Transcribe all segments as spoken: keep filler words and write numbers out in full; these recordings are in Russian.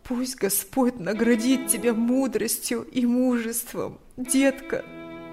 Пусть Господь наградит тебя мудростью и мужеством, детка.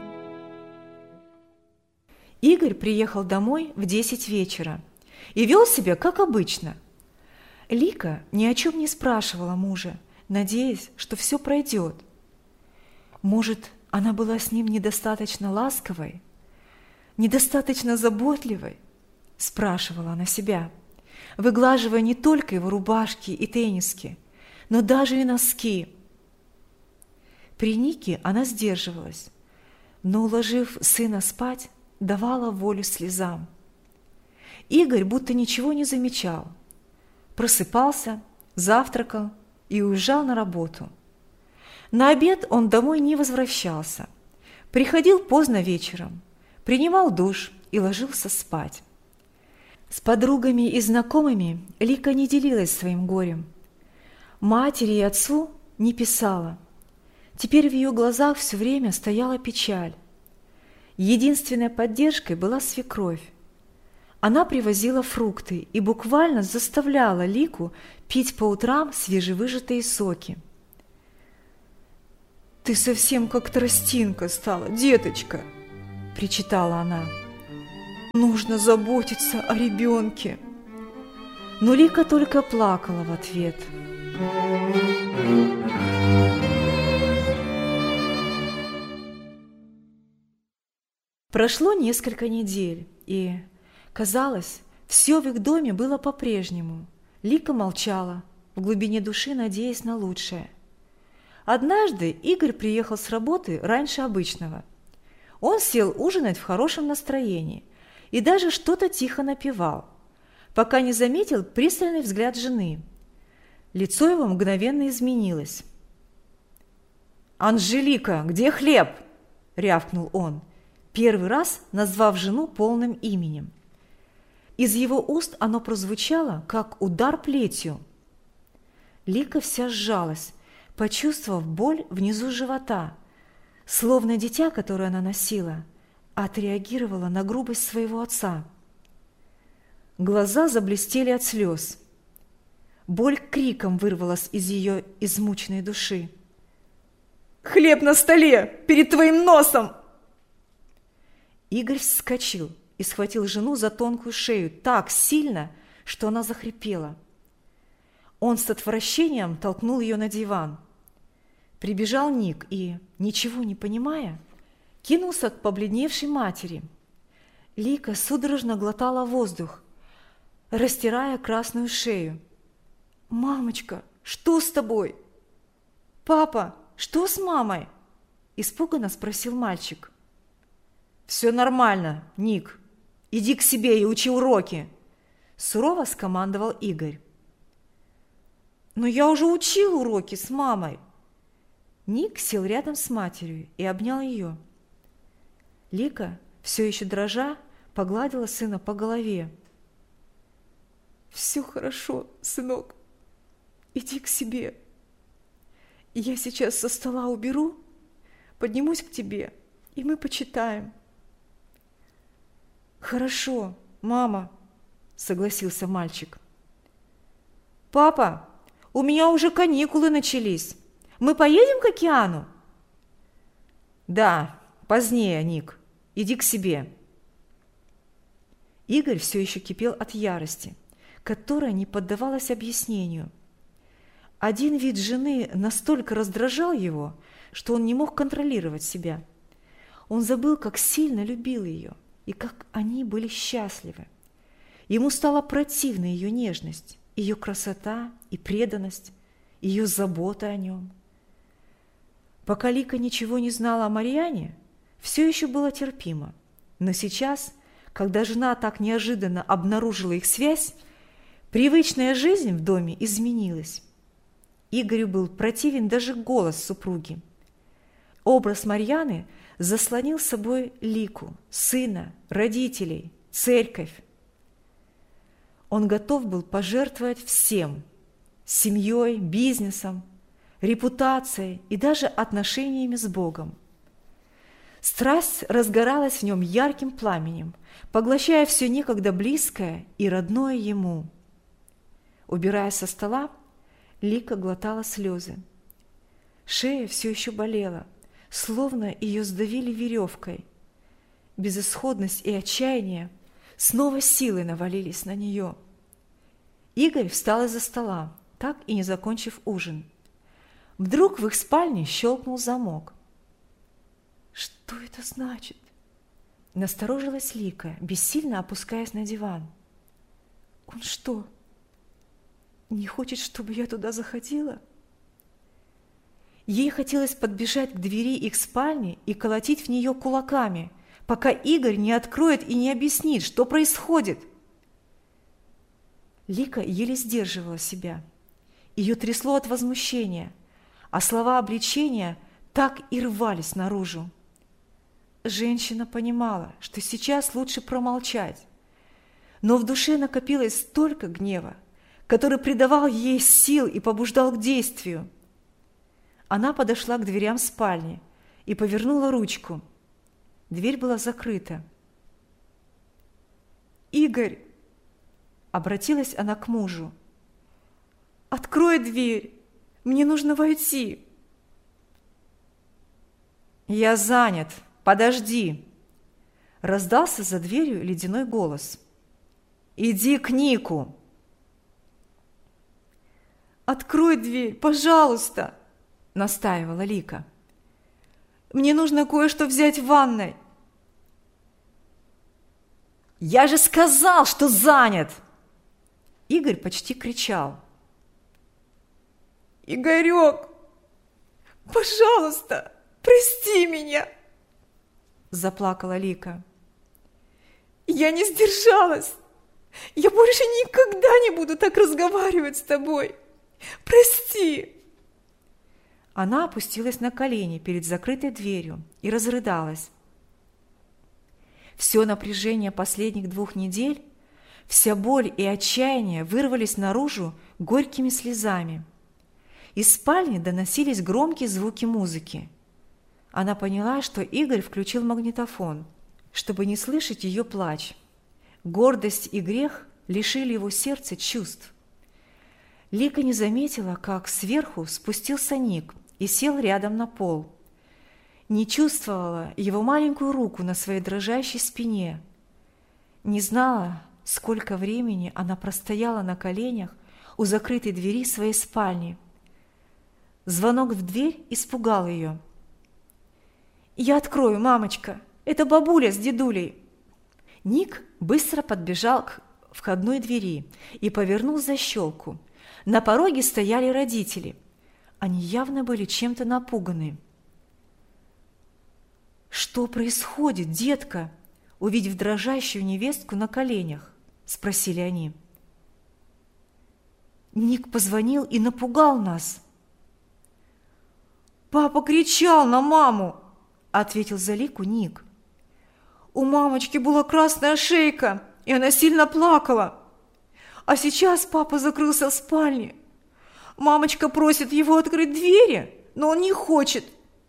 Игорь приехал домой в десять вечера и вел себя, как обычно. Лика ни о чем не спрашивала мужа, надеясь, что все пройдет. Может, она была с ним недостаточно ласковой, недостаточно заботливой, спрашивала она себя, выглаживая не только его рубашки и тенниски, но даже и носки. При Нике она сдерживалась, но, уложив сына спать, давала волю слезам. Игорь будто ничего не замечал. Просыпался, завтракал и уезжал на работу. На обед он домой не возвращался. Приходил поздно вечером, принимал душ и ложился спать. С подругами и знакомыми Лика не делилась своим горем. Матери и отцу не писала. Теперь в ее глазах все время стояла печаль. Единственной поддержкой была свекровь. Она привозила фрукты и буквально заставляла Лику пить по утрам свежевыжатые соки. «Ты совсем как тростинка стала, деточка!» – причитала она. «Нужно заботиться о ребенке!» Но Лика только плакала в ответ. Прошло несколько недель, и, казалось, все в их доме было по-прежнему. Лика молчала, в глубине души надеясь на лучшее. Однажды Игорь приехал с работы раньше обычного. Он сел ужинать в хорошем настроении и даже что-то тихо напевал, пока не заметил пристальный взгляд жены. Лицо его мгновенно изменилось. «Анжелика, где хлеб?» – рявкнул он, первый раз назвав жену полным именем. Из его уст оно прозвучало, как удар плетью. Лика вся сжалась, почувствовав боль внизу живота, словно дитя, которое она носила, отреагировало на грубость своего отца. Глаза заблестели от слез. Боль криком вырвалась из ее измученной души. «Хлеб на столе! Перед твоим носом!» Игорь вскочил и схватил жену за тонкую шею так сильно, что она захрипела. Он с отвращением толкнул ее на диван. Прибежал Ник и, ничего не понимая, кинулся к побледневшей матери. Лика судорожно глотала воздух, растирая красную шею. «Мамочка, что с тобой?» «Папа, что с мамой?» – испуганно спросил мальчик. «Все нормально, Ник. Иди к себе и учи уроки!» – сурово скомандовал Игорь. «Но я уже учил уроки с мамой!» Ник сел рядом с матерью и обнял ее. Лика, все еще дрожа, погладила сына по голове. «Все хорошо, сынок. Иди к себе. Я сейчас со стола уберу, поднимусь к тебе, и мы почитаем». «Хорошо, мама», — согласился мальчик. «Папа, у меня уже каникулы начались. Мы поедем к океану?» «Да, позднее, Ник. Иди к себе». Игорь все еще кипел от ярости, которая не поддавалась объяснению. Один вид жены настолько раздражал его, что он не мог контролировать себя. Он забыл, как сильно любил ее и как они были счастливы. Ему стала противна ее нежность, ее красота и преданность, ее забота о нем. Пока Лика ничего не знала о Марьяне, все еще было терпимо. Но сейчас, когда жена так неожиданно обнаружила их связь, привычная жизнь в доме изменилась. Игорю был противен даже голос супруги. Образ Марьяны заслонил собой Лику, сына, родителей, церковь. Он готов был пожертвовать всем – семьей, бизнесом, репутацией и даже отношениями с Богом. Страсть разгоралась в нем ярким пламенем, поглощая все некогда близкое и родное ему. Убирая со стола, Лика глотала слезы. Шея все еще болела, словно ее сдавили веревкой. Безысходность и отчаяние снова силой навалились на нее. Игорь встал из-за стола, так и не закончив ужин. Вдруг в их спальне щелкнул замок. «Что это значит?» Насторожилась Лика, бессильно опускаясь на диван. «Он что, не хочет, чтобы я туда заходила?» Ей хотелось подбежать к двери их спальни и колотить в нее кулаками, пока Игорь не откроет и не объяснит, что происходит. Лика еле сдерживала себя. Ее трясло от возмущения, а слова обличения так и рвались наружу. Женщина понимала, что сейчас лучше промолчать, но в душе накопилось столько гнева, который придавал ей сил и побуждал к действию. Она подошла к дверям спальни и повернула ручку. Дверь была закрыта. «Игорь!» – обратилась она к мужу. «Открой дверь! Мне нужно войти!» «Я занят! Подожди!» – раздался за дверью ледяной голос. «Иди к Нику!» «Открой дверь, пожалуйста!» – настаивала Лика. «Мне нужно кое-что взять в ванной!» «Я же сказал, что занят!» Игорь почти кричал. «Игорек, пожалуйста, прости меня!» Заплакала Лика. «Я не сдержалась! Я больше никогда не буду так разговаривать с тобой! Прости!» Она опустилась на колени перед закрытой дверью и разрыдалась. Все напряжение последних двух недель, вся боль и отчаяние вырвались наружу горькими слезами. Из спальни доносились громкие звуки музыки. Она поняла, что Игорь включил магнитофон, чтобы не слышать ее плач. Гордость и грех лишили его сердца чувств. Лика не заметила, как сверху спустился Ник и сел рядом на пол. Не чувствовала его маленькую руку на своей дрожащей спине. Не знала, сколько времени она простояла на коленях у закрытой двери своей спальни. Звонок в дверь испугал ее. «Я открою, мамочка, это бабуля с дедулей!» Ник быстро подбежал к входной двери и повернул защелку. На пороге стояли родители. Они явно были чем-то напуганы. «Что происходит, детка?» Увидев дрожащую невестку на коленях, спросили они. «Ник позвонил и напугал нас». «Папа кричал на маму!» – ответил за Лику Ник. «У мамочки была красная шейка, и она сильно плакала. А сейчас папа закрылся в спальне. Мамочка просит его открыть двери, но он не хочет».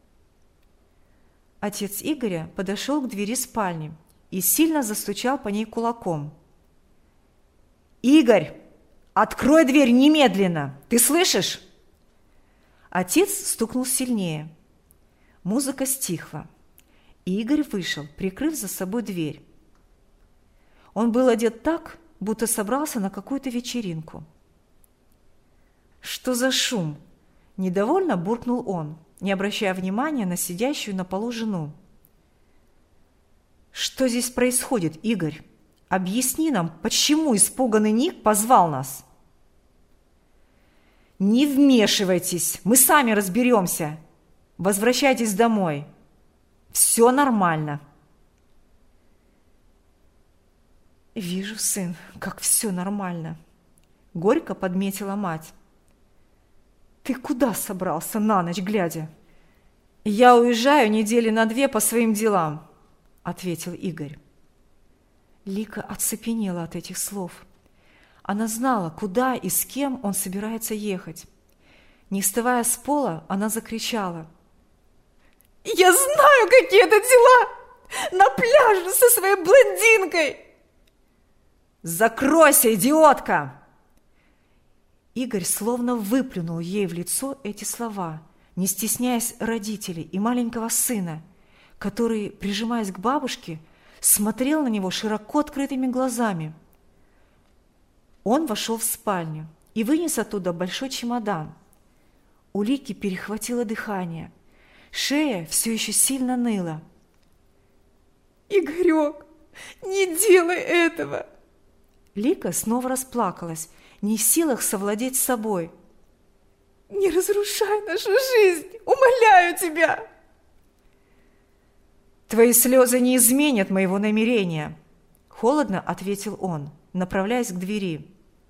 Отец Игоря подошел к двери спальни и сильно застучал по ней кулаком. «Игорь, открой дверь немедленно! Ты слышишь?» Отец стукнул сильнее. Музыка стихла, и Игорь вышел, прикрыв за собой дверь. Он был одет так, будто собрался на какую-то вечеринку. «Что за шум?» – недовольно буркнул он, не обращая внимания на сидящую на полу жену. «Что здесь происходит, Игорь? Объясни нам, почему испуганный Ник позвал нас?» «Не вмешивайтесь, мы сами разберемся. Возвращайтесь домой. Все нормально». «Вижу, сын, как все нормально», – горько подметила мать. «Ты куда собрался на ночь глядя?» «Я уезжаю недели на две по своим делам», – ответил Игорь. Лика оцепенела от этих слов. Она знала, куда и с кем он собирается ехать. Не вставая с пола, она закричала. «Я знаю, какие это дела! На пляже со своей блондинкой!» «Закройся, идиотка!» Игорь словно выплюнул ей в лицо эти слова, не стесняясь родителей и маленького сына, который, прижимаясь к бабушке, смотрел на него широко открытыми глазами. Он вошел в спальню и вынес оттуда большой чемодан. У Лики перехватило дыхание, шея все еще сильно ныла. «Игорек, не делай этого!» Лика снова расплакалась, не в силах совладеть с собой. «Не разрушай нашу жизнь! Умоляю тебя!» «Твои слезы не изменят моего намерения», – холодно ответил он, направляясь к двери.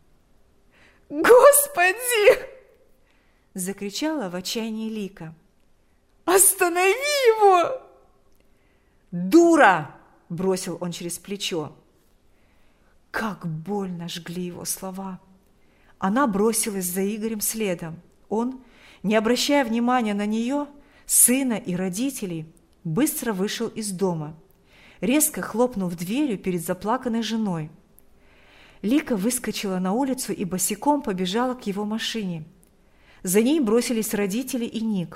«Господи!» – закричала в отчаянии Лика. «Останови его!» «Дура!» – бросил он через плечо. Как больно жгли его слова. Она бросилась за Игорем следом. Он, не обращая внимания на нее, сына и родителей, быстро вышел из дома, резко хлопнув дверью перед заплаканной женой. Лика выскочила на улицу и босиком побежала к его машине. За ней бросились родители и Ник.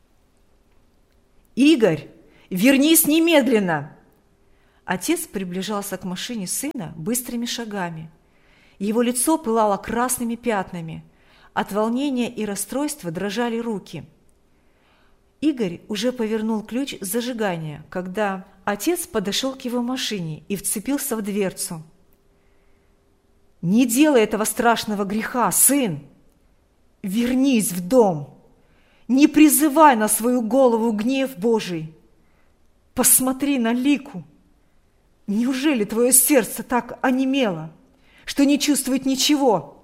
«Игорь, вернись немедленно!» Отец приближался к машине сына быстрыми шагами. Его лицо пылало красными пятнами. От волнения и расстройства дрожали руки. Игорь уже повернул ключ зажигания, когда отец подошел к его машине и вцепился в дверцу. «Не делай этого страшного греха, сын! Вернись в дом! Не призывай на свою голову гнев Божий! Посмотри на Лику! Неужели твое сердце так онемело, что не чувствует ничего?»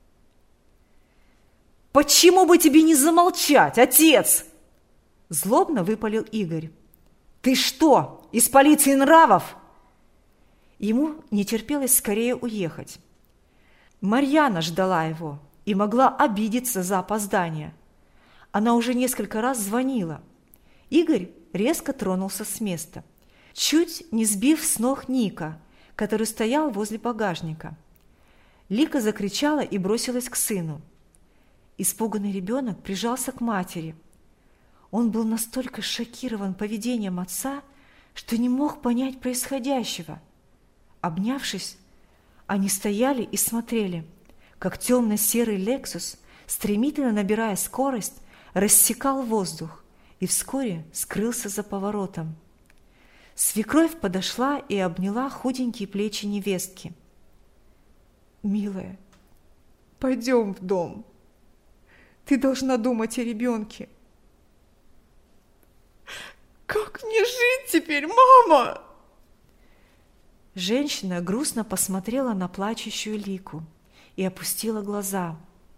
«Почему бы тебе не замолчать, отец?» Злобно выпалил Игорь. «Ты что, из полиции нравов?» Ему не терпелось скорее уехать. Марьяна ждала его и могла обидеться за опоздание. Она уже несколько раз звонила. Игорь резко тронулся с места, чуть не сбив с ног Ника, который стоял возле багажника. Лика закричала и бросилась к сыну. Испуганный ребенок прижался к матери. Он был настолько шокирован поведением отца, что не мог понять происходящего. Обнявшись, они стояли и смотрели, как темно-серый «Лексус», стремительно набирая скорость, рассекал воздух и вскоре скрылся за поворотом. Свекровь подошла и обняла худенькие плечи невестки. «Милая, пойдем в дом. Ты должна думать о ребенке». «Как мне жить теперь, мама?» Женщина грустно посмотрела на плачущую Лику и опустила глаза.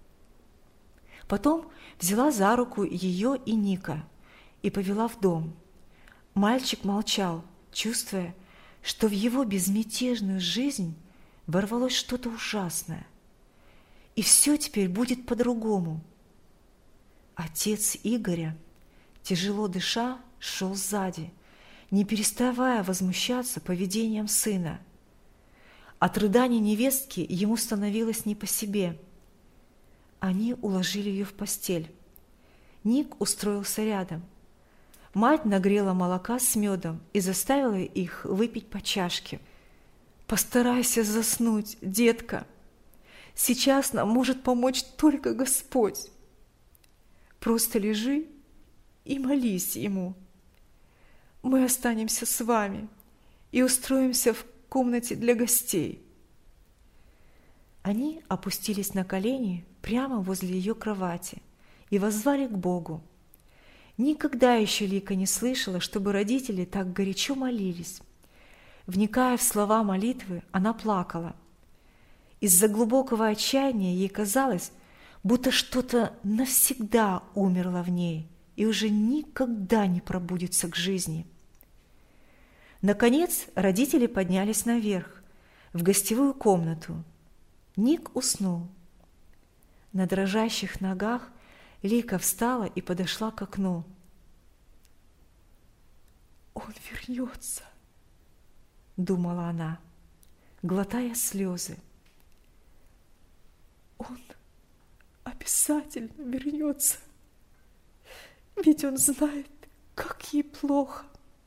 Потом взяла за руку ее и Ника и повела в дом. Мальчик молчал, чувствуя, что в его безмятежную жизнь ворвалось что-то ужасное. И все теперь будет по-другому. Отец Игоря, тяжело дыша, шел сзади, не переставая возмущаться поведением сына. От рыданий невестки ему становилось не по себе. Они уложили ее в постель. Ник устроился рядом. Мать нагрела молока с медом и заставила их выпить по чашке. «Постарайся заснуть, детка. Сейчас нам может помочь только Господь. Просто лежи и молись Ему. Мы останемся с вами и устроимся в комнате для гостей». Они опустились на колени прямо возле ее кровати и воззвали к Богу. Никогда еще Лика не слышала, чтобы родители так горячо молились. Вникая в слова молитвы, она плакала. Из-за глубокого отчаяния ей казалось, будто что-то навсегда умерло в ней и уже никогда не пробудится к жизни. Наконец родители поднялись наверх, в гостевую комнату. Ник уснул. На дрожащих ногах Лика встала и подошла к окну. «Он вернется», — думала она, глотая слезы. «Он обязательно вернется. Ведь он знает, как ей плохо.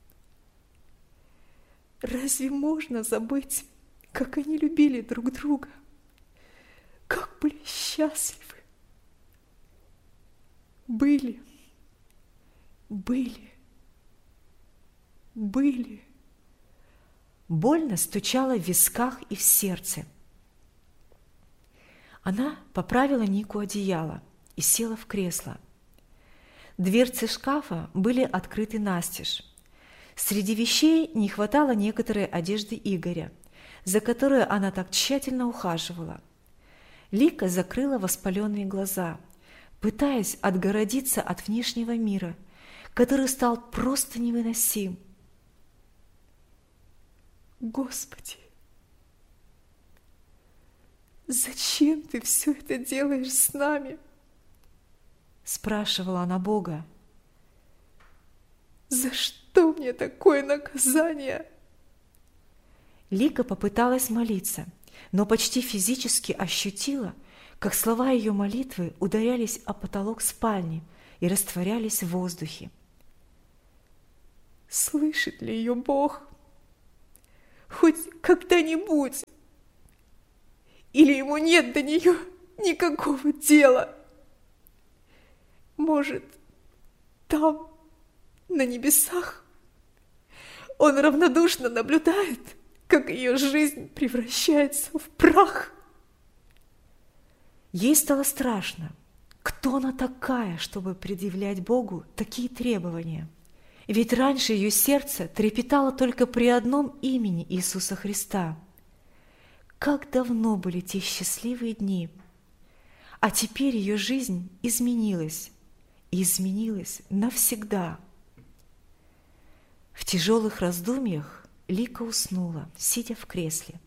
Разве можно забыть, как они любили друг друга? Как были счастливы? Были, были, были. Больно стучало в висках и в сердце. Она поправила Нику одеяло и села в кресло. Дверцы шкафа были открыты настежь. Среди вещей не хватало некоторой одежды Игоря, за которой она так тщательно ухаживала. Лика закрыла воспаленные глаза, пытаясь отгородиться от внешнего мира, который стал просто невыносим. Господи, зачем ты все это делаешь с нами? Спрашивала она Бога. За что мне такое наказание? Лика попыталась молиться, но почти физически ощутила, как слова ее молитвы ударялись о потолок спальни и растворялись в воздухе. Слышит ли ее Бог? Хоть когда-нибудь? Или ему нет до нее никакого дела? Может, там, на небесах, он равнодушно наблюдает, как ее жизнь превращается в прах? Ей стало страшно. Кто она такая, чтобы предъявлять Богу такие требования? Ведь раньше ее сердце трепетало только при одном имени Иисуса Христа. Как давно были те счастливые дни! А теперь ее жизнь изменилась, и изменилась навсегда. В тяжелых раздумьях Лика уснула, сидя в кресле.